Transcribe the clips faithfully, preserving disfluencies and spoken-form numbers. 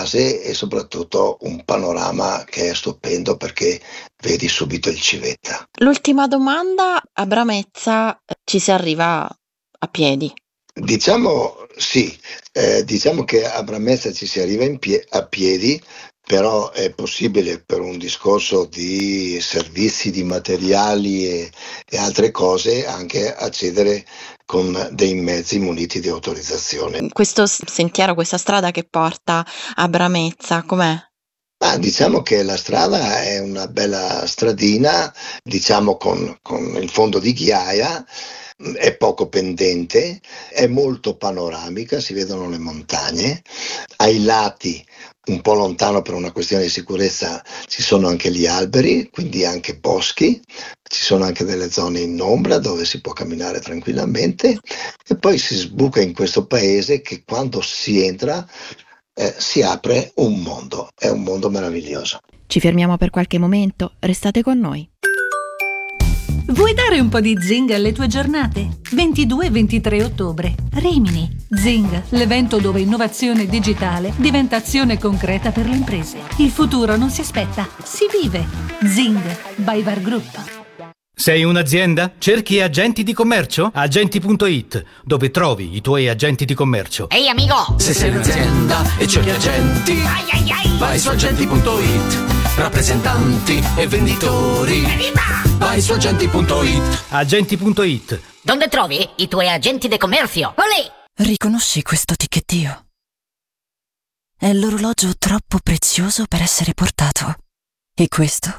base e soprattutto un panorama che è stupendo perché vedi subito il Civetta. L'ultima domanda, a Bramezza ci si arriva a piedi? Diciamo sì, eh, diciamo che a Bramezza ci si arriva in pie- a piedi, però è possibile per un discorso di servizi, di materiali e, e altre cose anche accedere con dei mezzi muniti di autorizzazione. Questo sentiero, questa strada che porta a Bramezza, com'è? Ah, diciamo che la strada è una bella stradina, diciamo con, con il fondo di ghiaia, è poco pendente, è molto panoramica, si vedono le montagne, ai lati, un po' lontano per una questione di sicurezza, ci sono anche gli alberi, quindi anche boschi, ci sono anche delle zone in ombra dove si può camminare tranquillamente e poi si sbuca in questo paese che quando si entra eh, si apre un mondo, è un mondo meraviglioso. Ci fermiamo per qualche momento, restate con noi. Vuoi dare un po' di zing alle tue giornate? ventidue e ventitré ottobre, Rimini. Zing, l'evento dove innovazione digitale diventa azione concreta per le imprese. Il futuro non si aspetta, si vive. Zing, by Var Group. Sei un'azienda? Cerchi agenti di commercio? Agenti punto it, dove trovi i tuoi agenti di commercio. Ehi amico! Se sei un'azienda e cerchi agenti, ai ai ai, vai su agenti punto it. Rappresentanti e venditori, Evviva! vai su agenti punto it. Agenti punto it. Dove trovi i tuoi agenti di commercio? Olè! Riconosci questo ticchettio? È l'orologio troppo prezioso per essere portato. E questo?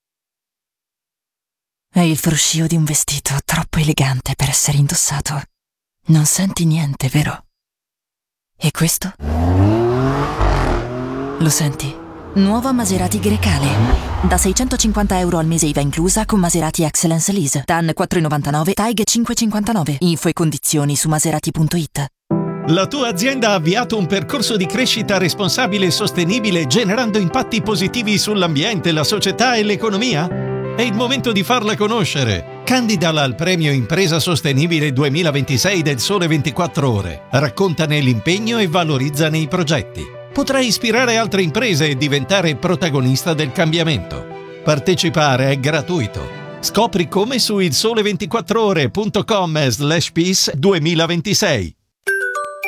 È il fruscio di un vestito troppo elegante per essere indossato. Non senti niente, vero? E questo? Lo senti? Nuova Maserati Grecale. Da seicentocinquanta euro al mese I V A inclusa con Maserati Excellence Lease. T A N quattro virgola novantanove, T A I G cinque virgola cinquantanove. Info e condizioni su maserati punto it. La tua azienda ha avviato un percorso di crescita responsabile e sostenibile generando impatti positivi sull'ambiente, la società e l'economia? È il momento di farla conoscere. Candidala al premio Impresa Sostenibile duemilaventisei del Sole ventiquattro Ore. Raccontane l'impegno e valorizzane i progetti. Potrai ispirare altre imprese e diventare protagonista del cambiamento. Partecipare è gratuito. Scopri come su il sole ventiquattro ore punto com slash peace duemilaventisei.